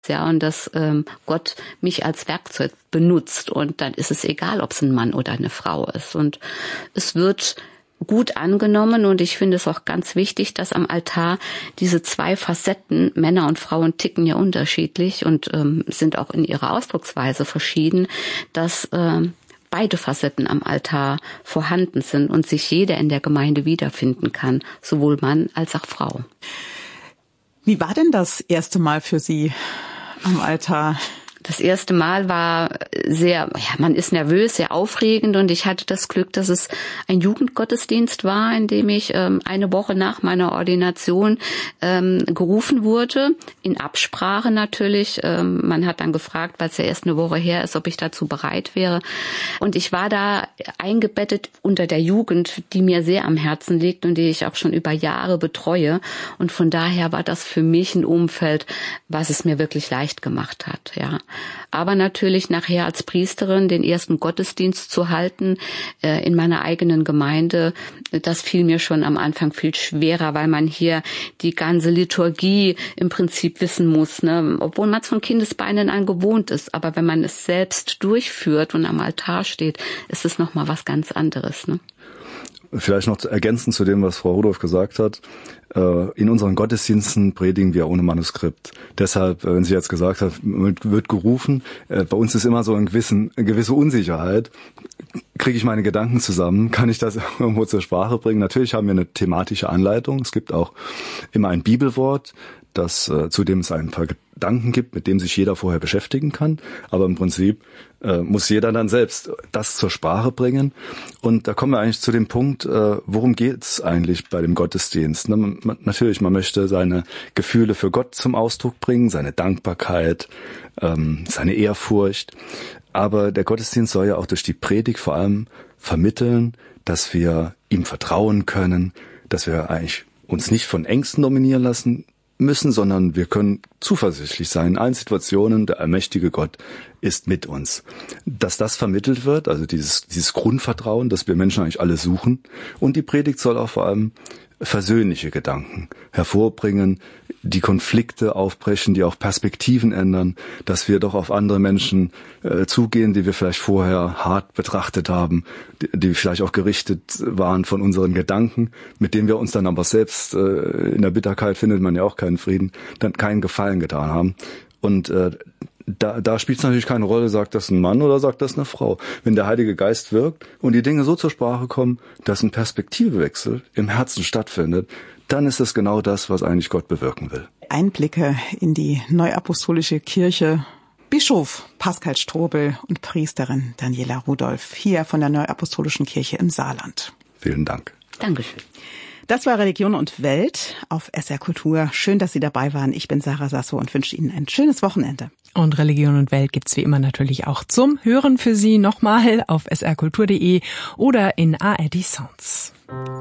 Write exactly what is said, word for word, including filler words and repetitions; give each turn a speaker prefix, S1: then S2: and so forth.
S1: Ja, und dass ähm, Gott mich als Werkzeug benutzt. Und dann ist es egal, ob es ein Mann oder eine Frau ist. Und es wird gut angenommen, und ich finde es auch ganz wichtig, dass am Altar diese zwei Facetten, Männer und Frauen ticken ja unterschiedlich und ähm, sind auch in ihrer Ausdrucksweise verschieden, dass ähm, beide Facetten am Altar vorhanden sind und sich jeder in der Gemeinde wiederfinden kann, sowohl Mann als auch Frau.
S2: Wie war denn das erste Mal für Sie am Altar?
S1: Das erste Mal war sehr, ja, man ist nervös, sehr aufregend, und ich hatte das Glück, dass es ein Jugendgottesdienst war, in dem ich ähm, eine Woche nach meiner Ordination ähm, gerufen wurde, in Absprache natürlich. Ähm, man hat dann gefragt, weil es ja erst eine Woche her ist, ob ich dazu bereit wäre. Und ich war da eingebettet unter der Jugend, die mir sehr am Herzen liegt und die ich auch schon über Jahre betreue. Und von daher war das für mich ein Umfeld, was es mir wirklich leicht gemacht hat, ja. Aber natürlich nachher als Priesterin den ersten Gottesdienst zu halten äh, in meiner eigenen Gemeinde, das fiel mir schon am Anfang viel schwerer, weil man hier die ganze Liturgie im Prinzip wissen muss, ne? Obwohl man es von Kindesbeinen an gewohnt ist. Aber wenn man es selbst durchführt und am Altar steht, ist es nochmal was ganz anderes, ne?
S3: Vielleicht noch ergänzend zu dem, was Frau Rudolph gesagt hat. In unseren Gottesdiensten predigen wir ohne Manuskript. Deshalb, wenn sie jetzt gesagt hat, wird gerufen, bei uns ist immer so ein gewissen, eine gewisse Unsicherheit. Kriege ich meine Gedanken zusammen? Kann ich das irgendwo zur Sprache bringen? Natürlich haben wir eine thematische Anleitung. Es gibt auch immer ein Bibelwort, das, zu dem es ein paar Gedanken gibt, mit dem sich jeder vorher beschäftigen kann. Aber im Prinzip äh, muss jeder dann selbst das zur Sprache bringen. Und da kommen wir eigentlich zu dem Punkt, äh, worum geht's eigentlich bei dem Gottesdienst? Ne, man, man, natürlich, man möchte seine Gefühle für Gott zum Ausdruck bringen, seine Dankbarkeit, ähm, seine Ehrfurcht. Aber der Gottesdienst soll ja auch durch die Predigt vor allem vermitteln, dass wir ihm vertrauen können, dass wir eigentlich uns nicht von Ängsten dominieren lassen müssen, sondern wir können zuversichtlich sein. In allen Situationen, der allmächtige Gott ist mit uns. Dass das vermittelt wird, also dieses, dieses Grundvertrauen, das wir Menschen eigentlich alle suchen. Und die Predigt soll auch vor allem versöhnliche Gedanken hervorbringen, die Konflikte aufbrechen, die auch Perspektiven ändern, dass wir doch auf andere Menschen äh, zugehen, die wir vielleicht vorher hart betrachtet haben, die, die vielleicht auch gerichtet waren von unseren Gedanken, mit denen wir uns dann aber selbst, äh, in der Bitterkeit findet man ja auch keinen Frieden, dann keinen Gefallen getan haben. Und äh, Da, da spielt es natürlich keine Rolle, sagt das ein Mann oder sagt das eine Frau. Wenn der Heilige Geist wirkt und die Dinge so zur Sprache kommen, dass ein Perspektivewechsel im Herzen stattfindet, dann ist das genau das, was eigentlich Gott bewirken will.
S2: Einblicke in die Neuapostolische Kirche. Bischof Pascal Strobel und Priesterin Daniela Rudolph hier von der Neuapostolischen Kirche im Saarland.
S3: Vielen Dank.
S1: Dankeschön.
S2: Das war Religion und Welt auf S R Kultur. Schön, dass Sie dabei waren. Ich bin Sarah Sasso und wünsche Ihnen ein schönes Wochenende.
S4: Und Religion und Welt gibt's wie immer natürlich auch zum Hören für Sie nochmal auf s r kultur punkt d e oder in A R D Sounds.